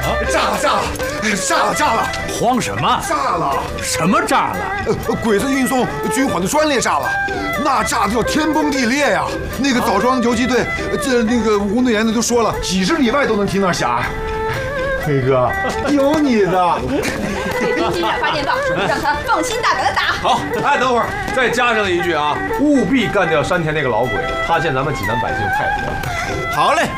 炸了！ 慌什么？ 炸了！ 什么炸了？ 鬼子运送军火的专列炸了，那炸的叫天崩地裂呀！那个枣庄游击队，那个吴队员的都说了，几十里外都能听到响。飞哥，有你的！ 给军机长发电报，让他放心大胆的打。 好，哎，等会儿再加上一句啊，务必干掉山田那个老鬼，他见咱们济南百姓太多了。 好嘞。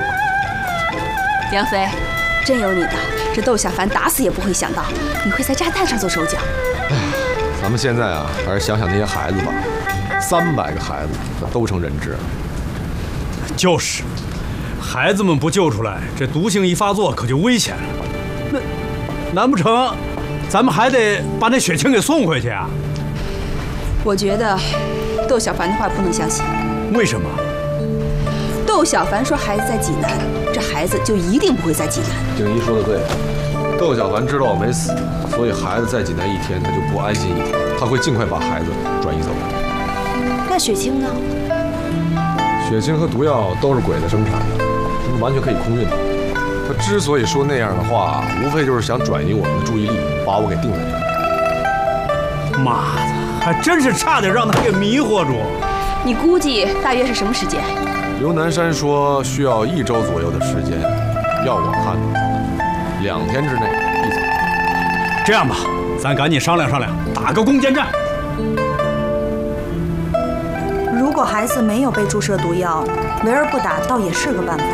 梁飞，真有你的！这窦小凡打死也不会想到你会在炸弹上做手脚。 咱们现在啊，还是想想那些孩子吧，300个孩子都成人质了。 就是，孩子们不救出来，这毒性一发作可就危险了。难不成咱们还得把那雪清给送回去啊？ 我觉得窦小凡的话不能相信。 为什么？ 窦小凡说孩子在济南，这孩子就一定不会在济南。 景一说的对，窦小凡知道我没死，所以孩子在济南一天他就不安心一天，他会尽快把孩子转移走。 那雪清呢？ 血清和毒药都是鬼子生产的，他们完全可以空运的。他之所以说那样的话，无非就是想转移我们的注意力，把我给定在这儿。 妈的，还真是差点让他给迷惑住。 你估计大约是什么时间？ 刘南山说需要1周左右的时间，要我看，2天之内必走。 这样吧，咱赶紧商量商量，打个攻坚战。 如果孩子没有被注射毒药，围而不打倒也是个办法。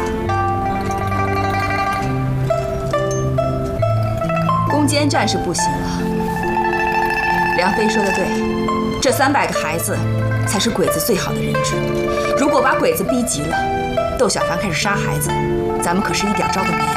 攻坚战是不行了。梁飞说的对，这300个孩子才是鬼子最好的人质。如果把鬼子逼急了，窦小凡开始杀孩子，咱们可是一点招都没有。